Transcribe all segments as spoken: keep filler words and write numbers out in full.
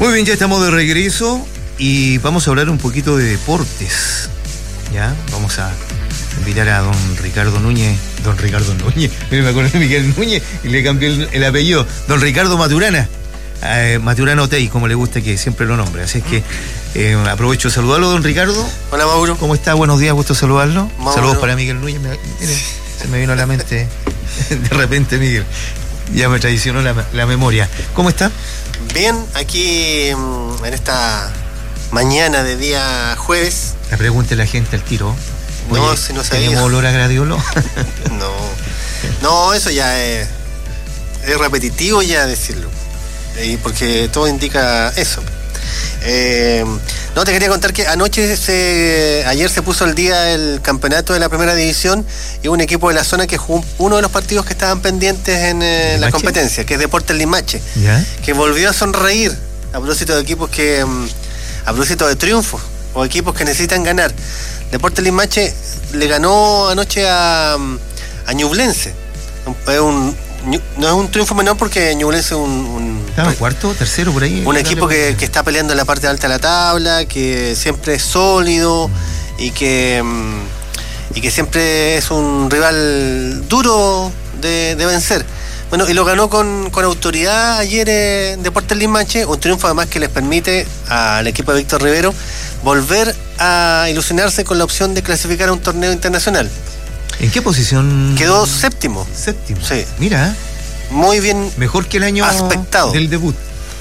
Muy bien, ya estamos de regreso y vamos a hablar un poquito de deportes. ¿Ya? Vamos a invitar a don Ricardo Núñez. Don Ricardo Núñez. Mira, me acuerdo de Miguel Núñez y le cambié el, el apellido. Don Ricardo Maturana. Eh, Maturano Tei, como le gusta que siempre lo nombre. Así es que eh, aprovecho de saludarlo, don Ricardo. Hola, Mauro. ¿Cómo está? Buenos días, gusto saludarlo. Mauro. Saludos para Miguel Núñez. Mire, se me vino a la mente de repente, Miguel. Ya me traicionó la, la memoria. ¿Cómo está? Bien, aquí en esta mañana de día jueves. Le pregunte a la gente al tiro. No, Oye, si no sabía. ¿tenemos olor a gladiolo? No, no, eso ya es, es repetitivo ya decirlo, eh, porque todo indica eso. Eh, no, te quería contar que anoche, se, ayer se puso al día el campeonato de la primera división y un equipo de la zona que jugó uno de los partidos que estaban pendientes en eh, la competencia, que es Deportes Limache, ¿Ya? que volvió a sonreír a propósito de equipos que, a propósito de triunfos o equipos que necesitan ganar. Deportes Limache le ganó anoche a, a Ñublense. Es un, no es un triunfo menor porque Ñublense es un, un ¿Estaba cuarto, tercero por ahí? Un equipo que, que está peleando en la parte alta de la tabla, que siempre es sólido y que, y que siempre es un rival duro de, de vencer. Bueno, y lo ganó con, con autoridad ayer en Deportes Limache, un triunfo además que les permite al equipo de Víctor Rivero volver a ilusionarse con la opción de clasificar a un torneo internacional. ¿En qué posición? Quedó séptimo. Séptimo. Sí. Mira. Muy bien. Mejor que el año aspectado del debut.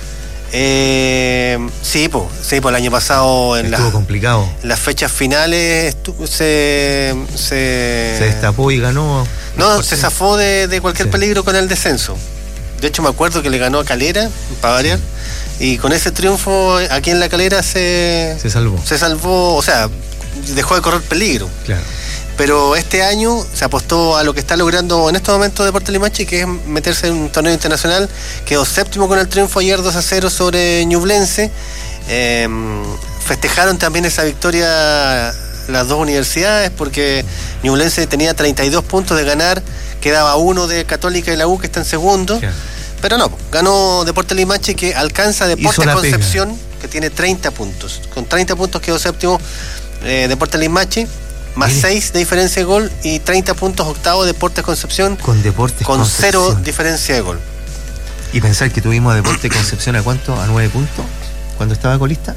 Eh, sí, pues, sí, po, el año pasado en, Estuvo la, complicado. en las fechas finales estuvo, se, se se destapó y ganó. No, se zafó de, de cualquier sí. peligro con el descenso. De hecho, me acuerdo que le ganó a Calera, para variar, sí. y con ese triunfo aquí en La Calera se se salvó. Se salvó, o sea, dejó de correr peligro. Claro. Pero este año se apostó a lo que está logrando en estos momentos Deportes Limache, que es meterse en un torneo internacional. Quedó séptimo con el triunfo ayer dos a cero sobre Ñublense. Eh, festejaron también esa victoria las dos universidades, porque Ñublense tenía treinta y dos puntos de ganar, quedaba uno de Católica y la U, que está en segundo. Claro. Pero no, ganó Deportes Limache, que alcanza a Deportes Concepción, pega. que tiene treinta puntos. Con treinta puntos quedó séptimo eh, Deportes Limache. Más seis de diferencia de gol y treinta puntos octavo Deportes Concepción. Con Deportes Con Concepción. cero diferencia de gol. ¿Y pensar que tuvimos a Deportes Concepción a cuánto? ¿A nueve puntos? ¿Cuando estaba colista?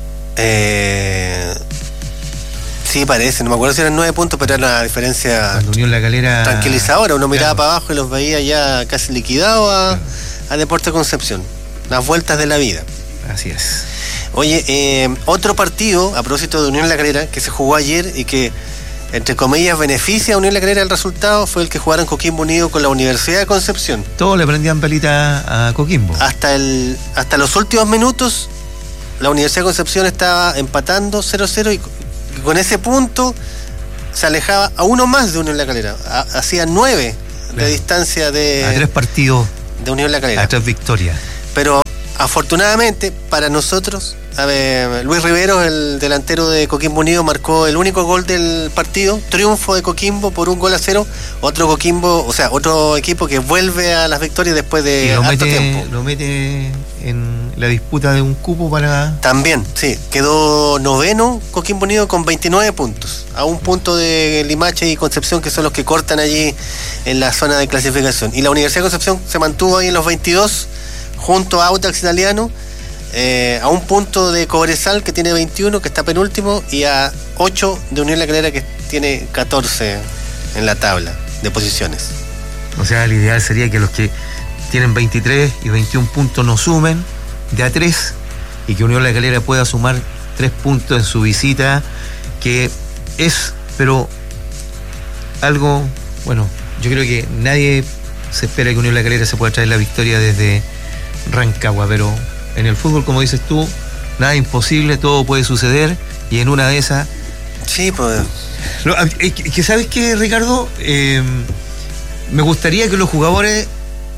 Eh, sí, parece. No me acuerdo si eran nueve puntos, pero era una diferencia. Cuando Unión La Calera. Tranquilizadora. Uno miraba claro. para abajo y los veía ya casi liquidados a, claro. a Deportes Concepción. Las vueltas de la vida. Así es. Oye, eh, otro partido, a propósito de Unión La Calera, que se jugó ayer y que, entre comillas, beneficia a Unión La Calera el resultado, fue el que jugaron Coquimbo Unido con la Universidad de Concepción. Todos le prendían pelita a Coquimbo. Hasta, el, hasta los últimos minutos, la Universidad de Concepción estaba empatando cero cero y con ese punto se alejaba a uno más de Unión La Calera. A, hacía nueve claro. de distancia de... A tres partidos de Unión La Calera. A tres victorias. Pero afortunadamente para nosotros, a ver, Luis Rivero, el delantero de Coquimbo Unido, marcó el único gol del partido. Triunfo de Coquimbo por un gol a cero. Otro Coquimbo, o sea, otro equipo que vuelve a las victorias después de harto mete, tiempo. Lo mete en la disputa de un cupo para... También, sí. Quedó noveno Coquimbo Unido con veintinueve puntos. A un punto de Limache y Concepción, que son los que cortan allí en la zona de clasificación. Y la Universidad de Concepción se mantuvo ahí en los veintidós, junto a Audax Italiano. Eh, a un punto de Cobresal, que tiene veintiuno, que está penúltimo, y a ocho de Unión La Calera, que tiene catorce en la tabla de posiciones. O sea, el ideal sería que los que tienen veintitrés y veintiún puntos no sumen de a tres y que Unión La Calera pueda sumar tres puntos en su visita, que es, pero algo, bueno, yo creo que nadie se espera que Unión La Calera se pueda traer la victoria desde Rancagua, pero en el fútbol, como dices tú, nada es imposible, todo puede suceder, y en una de esas... Sí, pues... Lo, que ¿sabes qué, Ricardo? Eh, me gustaría que los jugadores,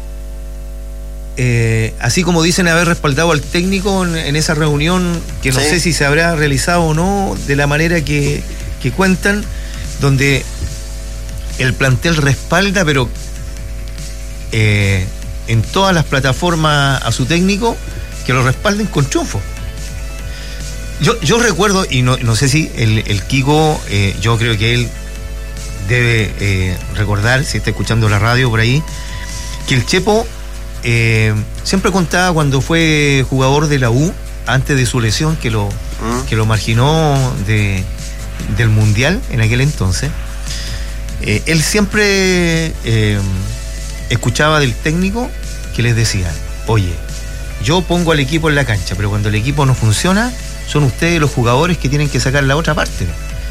eh, así como dicen haber respaldado al técnico en, en esa reunión, que no sí. sé si se habrá realizado o no, de la manera que, que cuentan, donde el plantel respalda, pero eh, en todas las plataformas a su técnico, que lo respalden con triunfo. Yo, yo recuerdo, y no, no sé si el, el Kiko, eh, yo creo que él debe eh, recordar, si está escuchando la radio por ahí, que el Chepo eh, siempre contaba cuando fue jugador de la U, antes de su lesión, que lo, ¿Mm? que lo marginó de, del Mundial en aquel entonces. Eh, él siempre eh, escuchaba del técnico que les decía: oye, yo pongo al equipo en la cancha, pero cuando el equipo no funciona, son ustedes los jugadores que tienen que sacar la otra parte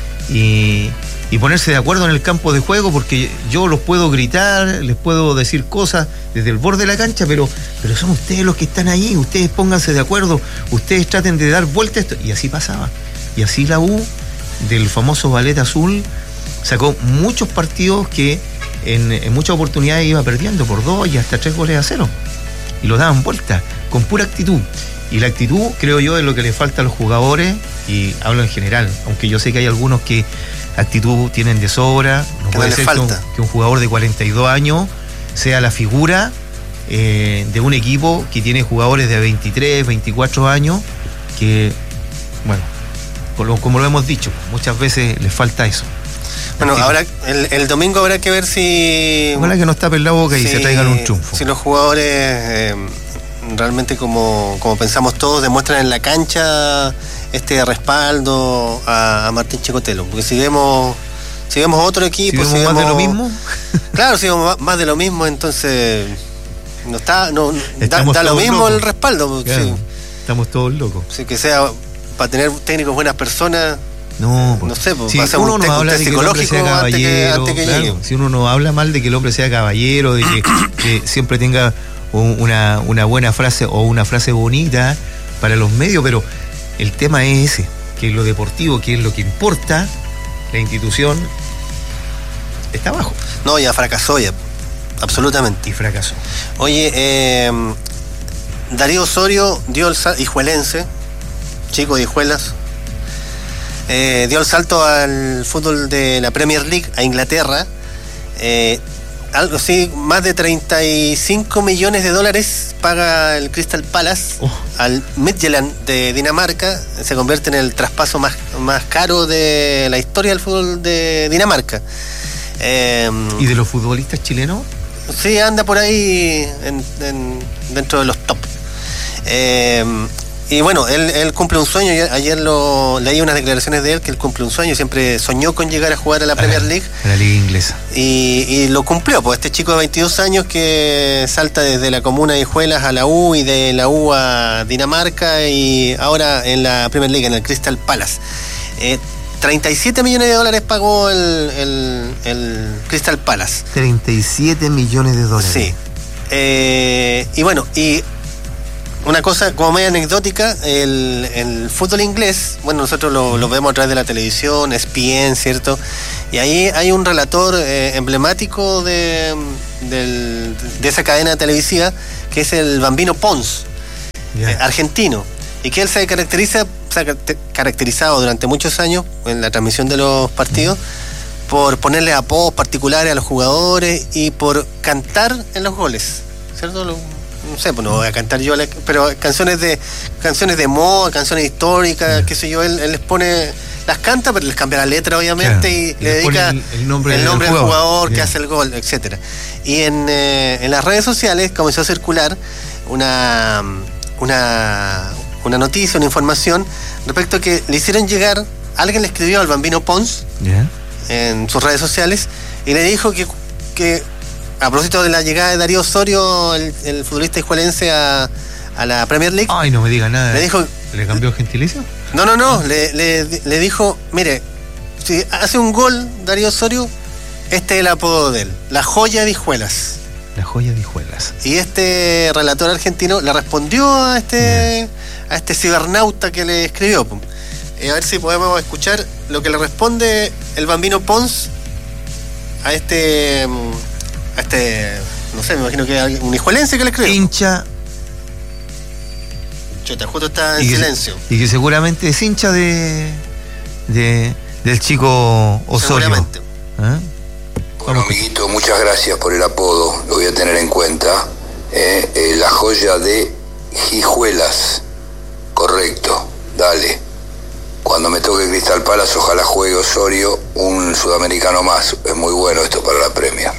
y, y ponerse de acuerdo en el campo de juego, porque yo los puedo gritar, les puedo decir cosas desde el borde de la cancha, pero, pero son ustedes los que están ahí, ustedes pónganse de acuerdo, ustedes traten de dar vuelta a esto. Y así pasaba. Y así la U, del famoso ballet azul, sacó muchos partidos que en, en muchas oportunidades iba perdiendo por dos y hasta tres goles a cero. Y lo daban vuelta, con pura actitud. Y la actitud, creo yo, es lo que le falta a los jugadores, y hablo en general, aunque yo sé que hay algunos que actitud tienen de sobra. No puede ser que un, que un jugador de cuarenta y dos años sea la figura eh, de un equipo que tiene jugadores de veintitrés, veinticuatro años, que, bueno, como, como lo hemos dicho, muchas veces les falta eso. Bueno, ahora el, el domingo habrá que ver si... Ojalá que no tapen la boca y si, se traigan un triunfo. Si los jugadores eh, realmente, como, como pensamos todos, demuestran en la cancha este respaldo a, a Martín Chicotelo. Porque si vemos si vemos otro equipo... Si vemos, si vemos más de lo mismo. Claro, si vemos más de lo mismo, entonces no está no da, da lo mismo locos. El respaldo. Claro, sí. Estamos todos locos. Sí, que sea para tener técnicos buenas personas... No, no sé, pues, si uno un no habla de que el hombre sea caballero, antes que, antes que claro, si uno no habla mal de que el hombre sea caballero, de que, que siempre tenga una, una buena frase o una frase bonita para los medios, pero el tema es ese, que es lo deportivo, que es lo que importa, la institución está abajo. No, ya fracasó ya, absolutamente. Y fracasó. Oye, eh, Darío Osorio dio el salto, hijuelense, chico de Hijuelas, eh, dio el salto al fútbol de la Premier League, a Inglaterra, eh, algo así, más de treinta y cinco millones de dólares paga el Crystal Palace oh. al Midtjylland de Dinamarca. Se convierte en el traspaso más, más caro de la historia del fútbol de Dinamarca. Eh, ¿Y de los futbolistas chilenos? Sí, anda por ahí en, en, dentro de los top. Eh, y bueno, él, él cumple un sueño. Ayer lo leí unas declaraciones de él, que él cumple un sueño. Siempre soñó con llegar a jugar a la Premier League. A la Liga Inglesa. Y, y lo cumplió, pues este chico de veintidós años que salta desde la comuna de Hijuelas a la U y de la U a Dinamarca y ahora en la Premier League, en el Crystal Palace. Eh, treinta y siete millones de dólares pagó el, el, el Crystal Palace. treinta y siete millones de dólares. Sí. Eh, y bueno, y una cosa como medio anecdótica, el, el fútbol inglés, bueno, nosotros lo, lo vemos a través de la televisión, E S P N, ¿cierto? Y ahí hay un relator eh, emblemático de, del, de esa cadena televisiva, que es el Bambino Pons, yeah. eh, argentino, y que él se caracteriza, se ha caracterizado durante muchos años en la transmisión de los partidos, mm. por ponerle apodos particulares a los jugadores y por cantar en los goles, ¿cierto? Lo, no sé, pues no voy a cantar yo, pero canciones de canciones de moda, canciones históricas, qué sé yo, él, él les pone, las canta, pero les cambia la letra, obviamente, claro. y, y le dedica el, el nombre, el nombre del, del jugador, jugador que hace el gol, etcétera. Y en, eh, en las redes sociales comenzó a circular una, una, una noticia, una información respecto a que le hicieron llegar, alguien le escribió al Bambino Pons yeah. en sus redes sociales y le dijo que, que a propósito de la llegada de Darío Osorio, el, el futbolista hijuelense a, a la Premier League. Ay, no me diga nada. Le dijo, ¿le cambió gentilicio? No, no, no. Le, le, le dijo, mire, si hace un gol Darío Osorio, este es el apodo de él, la joya de Hijuelas. La joya de Hijuelas. Y este relator argentino le respondió a este, yeah. a este cibernauta que le escribió. Eh, a ver si podemos escuchar lo que le responde el Bambino Pons a este... este, no sé, me imagino que hay un hijuelense que le escribió. Hincha. Chota, justo está en y silencio. Que, y que seguramente es hincha de, de del chico Osorio. Seguramente. ¿Eh? Bueno, amiguito, muchas gracias por el apodo, lo voy a tener en cuenta. Eh, eh, la joya de Hijuelas. Crystal Palace, ojalá juegue Osorio, un sudamericano más. Es muy bueno esto para la Premier.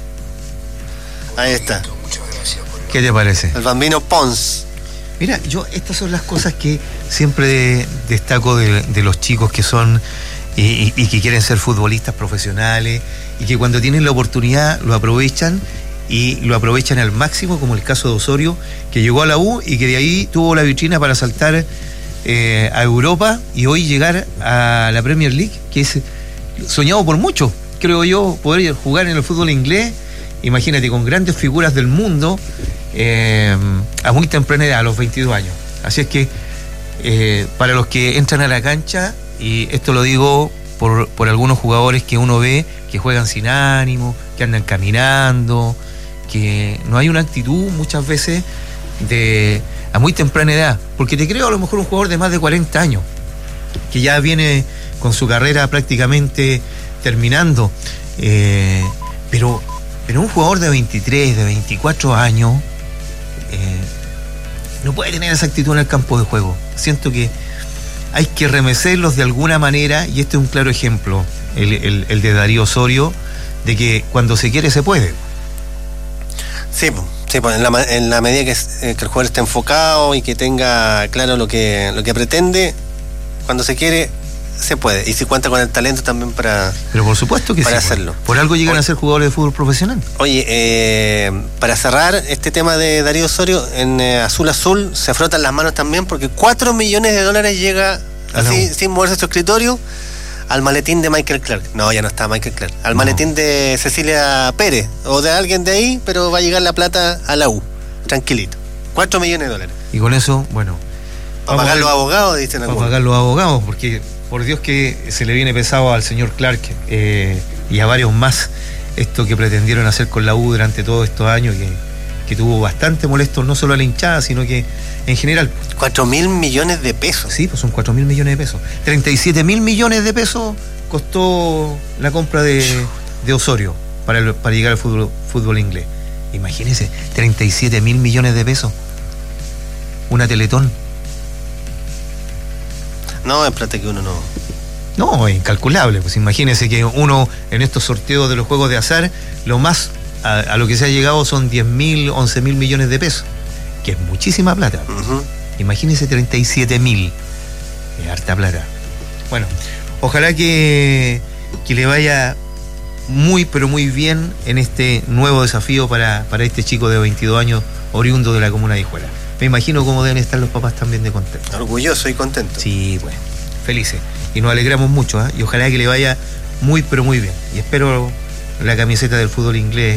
Ahí está. ¿Qué te parece? El Bambino Pons. Mira, yo estas son las cosas que siempre destaco de, de los chicos que son y, y, y que quieren ser futbolistas profesionales y que cuando tienen la oportunidad lo aprovechan y lo aprovechan al máximo, como el caso de Osorio, que llegó a la U y que de ahí tuvo la vitrina para saltar eh, a Europa y hoy llegar a la Premier League, que es soñado por muchos, creo yo, poder jugar en el fútbol inglés. Imagínate, con grandes figuras del mundo eh, a muy temprana edad, a los veintidós años. Así es que eh, para los que entran a la cancha, y esto lo digo por, por algunos jugadores que uno ve que juegan sin ánimo, que andan caminando, que no hay una actitud muchas veces de a muy temprana edad, porque te creo a lo mejor un jugador de más de cuarenta años, que ya viene con su carrera prácticamente terminando, eh, pero Pero un jugador de veintitrés, de veinticuatro años eh, no puede tener esa actitud en el campo de juego. Siento que hay que remecerlos de alguna manera, y este es un claro ejemplo, el, el, el de Darío Osorio, de que cuando se quiere se puede. Sí, sí, pues en, la, en la medida que, eh, que el jugador esté enfocado y que tenga claro lo que, lo que pretende, cuando se quiere se puede, y si cuenta con el talento también para pero por supuesto que para sí, hacerlo. Por algo llegan Oye, a ser jugadores de fútbol profesional. Oye, eh, para cerrar este tema de Darío Osorio, en eh, Azul Azul se frotan las manos también porque cuatro millones de dólares llega así, sin moverse su escritorio, al maletín de Michael Clark. No, ya no está Michael Clark. Al no. maletín de Cecilia Pérez o de alguien de ahí, pero va a llegar la plata a la U, tranquilito. cuatro millones de dólares. Y con eso, bueno, para pagar los abogados, dicen algunos. Para pagar los abogados, porque por Dios que se le viene pesado al señor Clark eh, y a varios más esto que pretendieron hacer con la U durante todos estos años, que, que tuvo bastante molesto no solo a la hinchada, sino que en general. Cuatro mil millones de pesos. Sí, pues son cuatro mil millones de pesos. Treinta y siete mil millones de pesos costó la compra de, de Osorio para, el, para llegar al fútbol, fútbol inglés. Imagínense, treinta y siete mil millones de pesos. Una Teletón. No, es plata que uno no... No, es incalculable. Pues imagínense que uno en estos sorteos de los juegos de azar, lo más a, a lo que se ha llegado son diez mil, once mil millones de pesos, que es muchísima plata. Uh-huh. Imagínense treinta y siete mil. Es harta plata. Bueno, ojalá que, que le vaya muy, pero muy bien en este nuevo desafío para, para este chico de veintidós años, oriundo de la comuna de Hijuela. Me imagino cómo deben estar los papás también de contentos. Orgulloso y contento. Sí, bueno, felices. Y nos alegramos mucho, ¿eh? Y ojalá que le vaya muy, pero muy bien. Y espero la camiseta del fútbol inglés.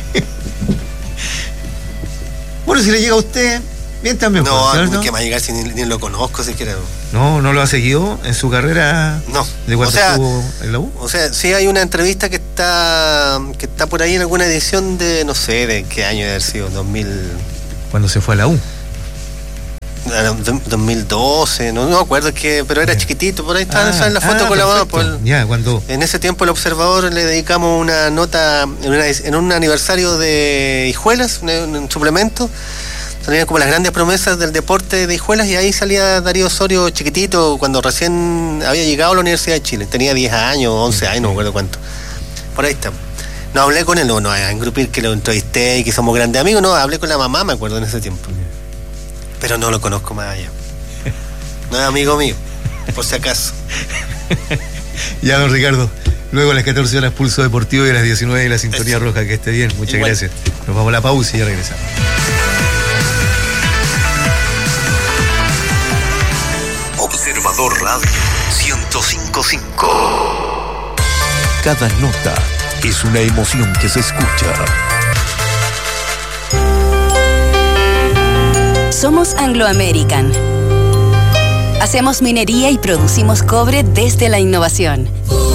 Bueno, si le llega a usted, bien también. No, ¿cierto? ¿Qué va a llegar si ni, ni lo conozco siquiera? No, ¿no lo ha seguido en su carrera? No. ¿De cuánto o sea, estuvo en la U? O sea, sí hay una entrevista que está que está por ahí en alguna edición de, no sé, de qué año debe haber sido, dos mil... Cuando se fue a la U. dos mil doce, no, no me acuerdo que, pero era chiquitito, por ahí está ah, en la foto ah, con la mamá. Por, ya, cuando... En ese tiempo el Observador le dedicamos una nota en, una, en un aniversario de Hijuelas, un, un suplemento, salían como las grandes promesas del deporte de Hijuelas, y ahí salía Darío Osorio chiquitito, cuando recién había llegado a la Universidad de Chile, tenía diez años, once años, no me acuerdo cuánto. Por ahí está. No hablé con él, no, no, a engrupir que lo entrevisté y que somos grandes amigos, no, hablé con la mamá, me acuerdo, en ese tiempo. Pero no lo conozco más allá. No es amigo mío, por si acaso. Ya, don Ricardo. Luego a las catorce horas Pulso Deportivo y a las diecinueve la Sintonía Eso. Roja. Que esté bien. Muchas Igual. gracias. Nos vamos a la pausa y ya regresamos. Observador Radio ciento cinco punto cinco. Cada nota es una emoción que se escucha. Somos Anglo American. Hacemos minería y producimos cobre desde la innovación.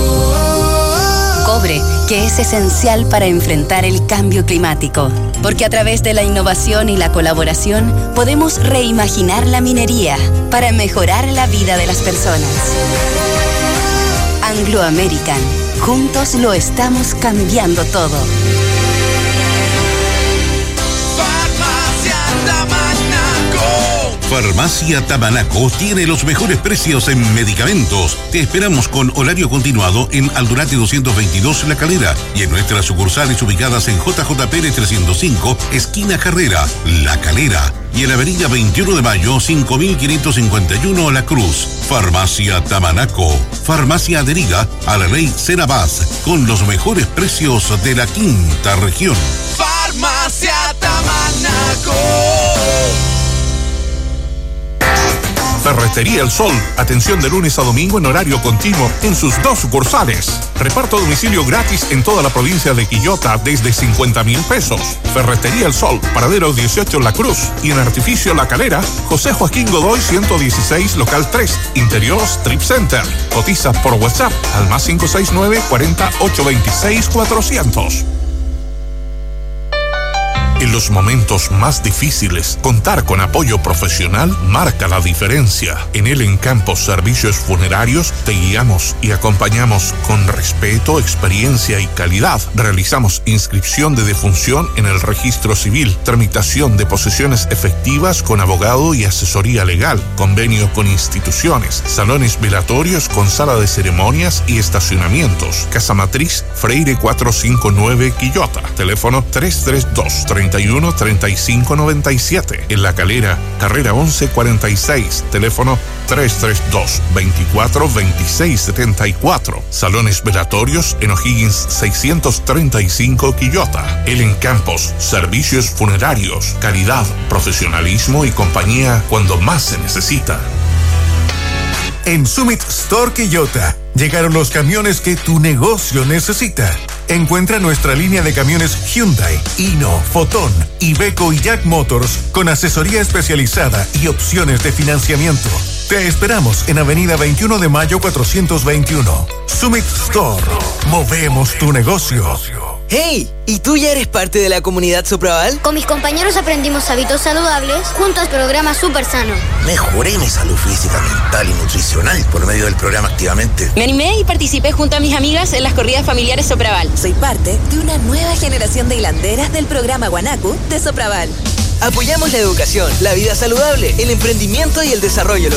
Cobre, que es esencial para enfrentar el cambio climático. Porque a través de la innovación y la colaboración podemos reimaginar la minería para mejorar la vida de las personas. Anglo American. Juntos lo estamos cambiando todo. Farmacia Tamanaco tiene los mejores precios en medicamentos. Te esperamos con horario continuado en Aldunate doscientos veintidós La Calera y en nuestras sucursales ubicadas en J J Pérez trescientos cinco, esquina Carrera, La Calera, y en Avenida veintiuno de Mayo, cinco mil quinientos cincuenta y uno La Cruz. Farmacia Tamanaco, farmacia adherida a la ley Senabaz, con los mejores precios de la quinta región. Farmacia Tamanaco. Ferretería El Sol, atención de lunes a domingo en horario continuo en sus dos sucursales. Reparto a domicilio gratis en toda la provincia de Quillota desde cincuenta mil pesos. Ferretería El Sol, Paradero dieciocho La Cruz, y en Artificio La Calera, José Joaquín Godoy ciento dieciséis, local tres, Interior Strip Center. Cotiza por WhatsApp al más cinco seis nueve, cuarenta, ochocientos veintiséis, cuatrocientos. En los momentos más difíciles, contar con apoyo profesional marca la diferencia. En el Encampos Servicios Funerarios te guiamos y acompañamos con respeto, experiencia y calidad. Realizamos inscripción de defunción en el registro civil, tramitación de posesiones efectivas con abogado y asesoría legal, convenio con instituciones, salones velatorios con sala de ceremonias y estacionamientos. Casa Matriz Freire cuatrocientos cincuenta y nueve Quillota. Teléfono tres tres dos, treinta y uno, treinta y cinco noventa y siete. En La Calera, carrera once cuarenta y seis. Teléfono tres tres dos, veinticuatro, veintiséis setenta y cuatro. Salones velatorios en O'Higgins seiscientos treinta y cinco Quillota. El Encampos Servicios Funerarios. Calidad, profesionalismo y compañía cuando más se necesita. En Summit Store Quillota llegaron los camiones que tu negocio necesita. Encuentra nuestra línea de camiones Hyundai, Hino, Fotón, Iveco y Jack Motors con asesoría especializada y opciones de financiamiento. Te esperamos en Avenida veintiuno de Mayo cuatrocientos veintiuno. Summit Store. Movemos tu negocio. ¡Hey! ¿Y tú ya eres parte de la comunidad Sopraval? Con mis compañeros aprendimos hábitos saludables junto al programa Super Sano. Mejoré mi salud física, mental y nutricional por medio del programa Activamente. Me animé y participé junto a mis amigas en las corridas familiares Sopraval. Soy parte de una nueva generación de hilanderas del programa Guanacu de Sopraval. Apoyamos la educación, la vida saludable, el emprendimiento y el desarrollo local.